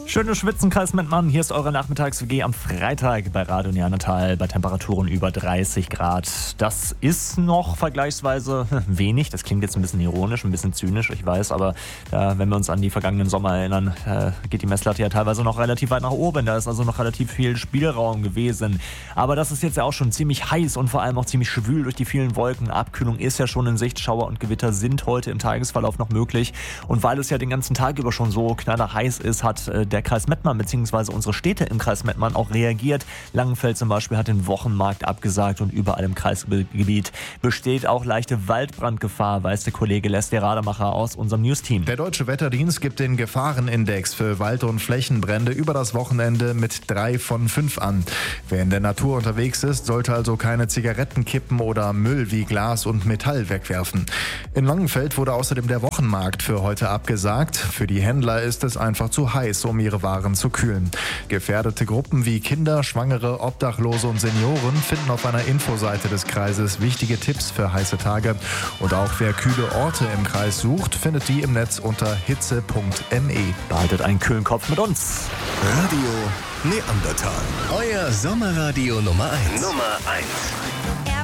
Schönes Schwitzenkreis mit Mann. Hier ist eure Nachmittags-WG am Freitag bei Radio Neandertal bei Temperaturen über 30 Grad. Das ist noch vergleichsweise wenig. Das klingt jetzt ein bisschen ironisch, ein bisschen zynisch, ich weiß. Aber wenn wir uns an die vergangenen Sommer erinnern, geht die Messlatte ja teilweise noch relativ weit nach oben. Da ist also noch relativ viel Spielraum gewesen. Aber das ist jetzt ja auch schon ziemlich heiß und vor allem auch ziemlich schwül durch die vielen Wolken. Abkühlung ist ja schon in Sicht. Schauer und Gewitter sind heute im Tagesverlauf noch möglich. Und weil es ja den ganzen Tag über schon so knallerheiß ist, hat der Kreis Mettmann bzw. unsere Städte im Kreis Mettmann auch reagiert. Langenfeld zum Beispiel hat den Wochenmarkt abgesagt und überall im Kreisgebiet besteht auch leichte Waldbrandgefahr, weiß der Kollege Leslie Rademacher aus unserem News-Team. Der Deutsche Wetterdienst gibt den Gefahrenindex für Wald- und Flächenbrände über das Wochenende mit 3 von 5 an. Wer in der Natur unterwegs ist, sollte also keine Zigaretten kippen oder Müll wie Glas und Metall wegwerfen. In Langenfeld wurde außerdem der Wochenmarkt für heute abgesagt. Für die Händler ist es einfach zu heiß, um ihre Waren zu kühlen. Gefährdete Gruppen wie Kinder, Schwangere, Obdachlose und Senioren finden auf einer Infoseite des Kreises wichtige Tipps für heiße Tage. Und auch wer kühle Orte im Kreis sucht, findet die im Netz unter hitze.me. Behaltet einen kühlen Kopf mit uns. Radio Neandertal. Euer Sommerradio Nummer 1.